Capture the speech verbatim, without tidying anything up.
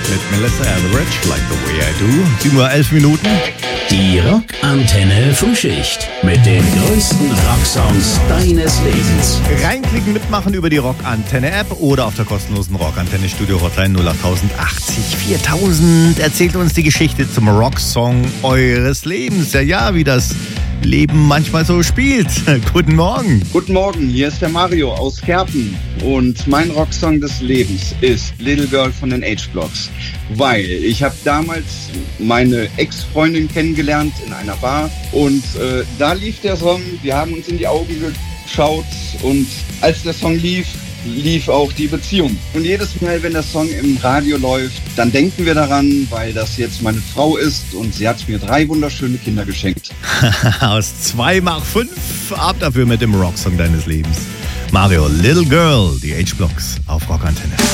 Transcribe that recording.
mit Melissa Etheridge, Like the Way I Do. sieben Uhr elf Minuten. Die Rockantenne Frühschicht mit den größten Rocksongs deines Lebens. Reinklicken, mitmachen über die Rockantenne-App oder auf der kostenlosen Rockantenne Studio Hotline null acht achtzig viertausend. Erzählt uns die Geschichte zum Rocksong eures Lebens. Ja, ja, wie das Leben manchmal so spielt. Guten Morgen. Guten Morgen, hier ist der Mario aus Kerpen und mein Rocksong des Lebens ist Little Girl von den H-Blocks, weil ich habe damals meine Ex-Freundin kennengelernt in einer Bar und äh, da lief der Song, wir haben uns in die Augen geschaut und als der Song lief, lief auch die Beziehung. Und jedes Mal, wenn der Song im Radio läuft, dann denken wir daran, weil das jetzt meine Frau ist und sie hat mir drei wunderschöne Kinder geschenkt. Aus zwei mach fünf, ab dafür mit dem Rocksong deines Lebens. Mario, Little Girl, die H-Blocks auf Rockantenne.